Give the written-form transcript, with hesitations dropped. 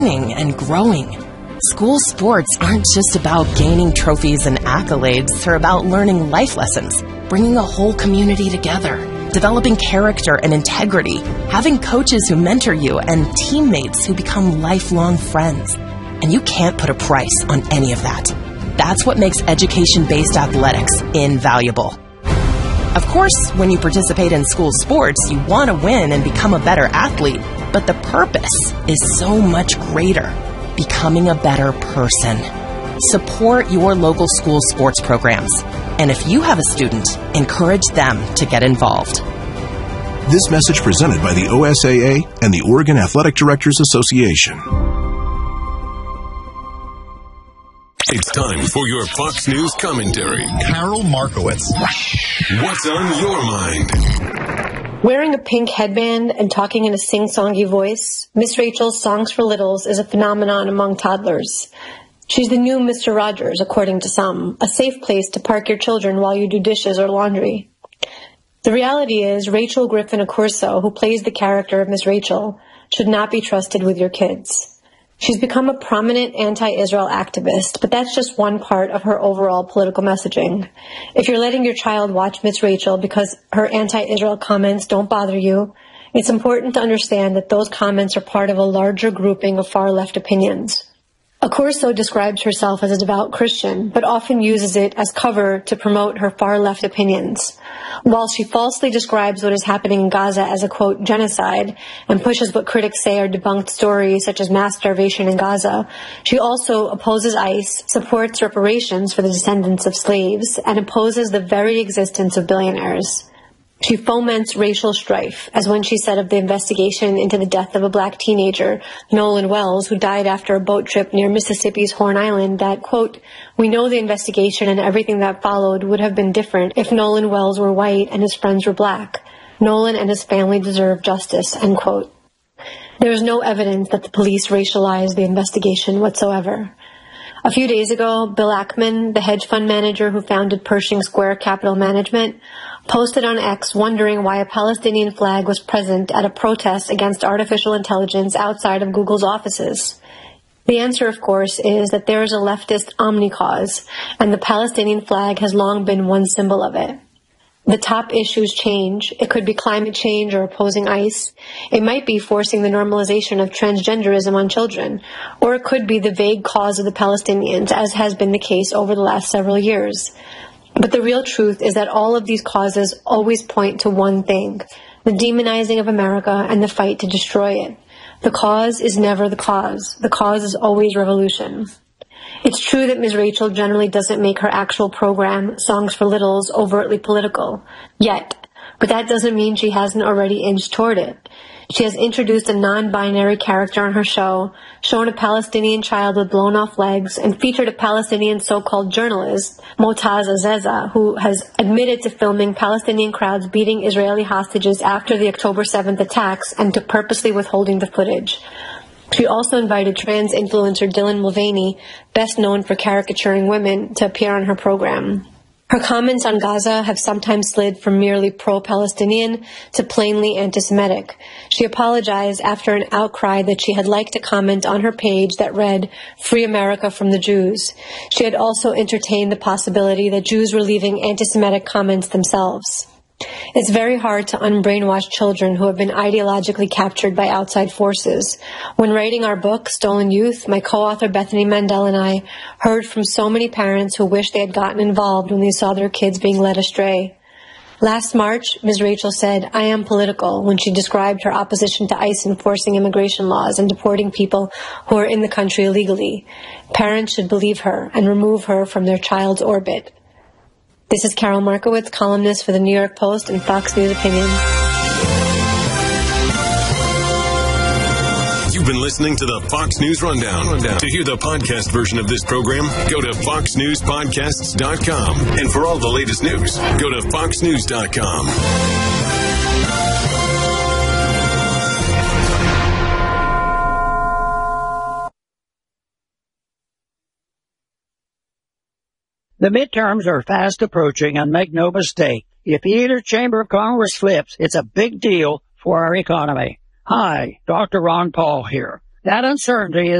and growing. School sports aren't just about gaining trophies and accolades. They're about learning life lessons, bringing a whole community together, developing character and integrity, having coaches who mentor you, and teammates who become lifelong friends. And you can't put a price on any of that. That's what makes education-based athletics invaluable. Of course, when you participate in school sports, you want to win and become a better athlete, but the purpose is so much greater. Becoming a better person. Support your local school sports programs. And if you have a student, encourage them to get involved. This message presented by the OSAA and the Oregon Athletic Directors Association. It's time for your Fox News commentary. Carol Markowitz. What's on your mind? Wearing a pink headband and talking in a sing-songy voice, Miss Rachel's Songs for Littles is a phenomenon among toddlers. She's the new Mr. Rogers, according to some, a safe place to park your children while you do dishes or laundry. The reality is, Rachel Griffin Accurso, who plays the character of Miss Rachel, should not be trusted with your kids. She's become a prominent anti-Israel activist, but that's just one part of her overall political messaging. If you're letting your child watch Miss Rachel because her anti-Israel comments don't bother you, it's important to understand that those comments are part of a larger grouping of far-left opinions. Accurso describes herself as a devout Christian, but often uses it as cover to promote her far-left opinions. While she falsely describes what is happening in Gaza as a, quote, genocide, and pushes what critics say are debunked stories such as mass starvation in Gaza, she also opposes ICE, supports reparations for the descendants of slaves, and opposes the very existence of billionaires. She foments racial strife, as when she said of the investigation into the death of a black teenager, Nolan Wells, who died after a boat trip near Mississippi's Horn Island, that, quote, "We know the investigation and everything that followed would have been different if Nolan Wells were white and his friends were black. Nolan and his family deserve justice," end quote. There is no evidence that the police racialized the investigation whatsoever. A few days ago, Bill Ackman, the hedge fund manager who founded Pershing Square Capital Management, posted on X wondering why a Palestinian flag was present at a protest against artificial intelligence outside of Google's offices. The answer, of course, is that there is a leftist omni-cause, and the Palestinian flag has long been one symbol of it. The top issues change. It could be climate change or opposing ICE. It might be forcing the normalization of transgenderism on children. Or it could be the vague cause of the Palestinians, as has been the case over the last several years. But the real truth is that all of these causes always point to one thing: the demonizing of America and the fight to destroy it. The cause is never the cause. The cause is always revolution. It's true that Ms. Rachel generally doesn't make her actual program, Songs for Littles, overtly political, yet, but that doesn't mean she hasn't already inched toward it. She has introduced a non-binary character on her show, shown a Palestinian child with blown-off legs, and featured a Palestinian so-called journalist, Motaz Azeza, who has admitted to filming Palestinian crowds beating Israeli hostages after the October 7th attacks and to purposely withholding the footage. She also invited trans influencer Dylan Mulvaney, best known for caricaturing women, to appear on her program. Her comments on Gaza have sometimes slid from merely pro-Palestinian to plainly anti-Semitic. She apologized after an outcry that she had liked a comment on her page that read, "Free America from the Jews." She had also entertained the possibility that Jews were leaving anti-Semitic comments themselves. It's very hard to unbrainwash children who have been ideologically captured by outside forces. When writing our book, Stolen Youth, my co-author Bethany Mandel and I heard from so many parents who wished they had gotten involved when they saw their kids being led astray. Last March, Ms. Rachel said, "I am political," when she described her opposition to ICE enforcing immigration laws and deporting people who are in the country illegally. Parents should believe her and remove her from their child's orbit. This is Carol Markowitz, columnist for the New York Post and Fox News Opinion. You've been listening to the Fox News Rundown. To hear the podcast version of this program, go to foxnewspodcasts.com. And for all the latest news, go to foxnews.com. The midterms are fast approaching, and make no mistake, if either chamber of Congress flips, it's a big deal for our economy. Hi, Dr. Ron Paul here. That uncertainty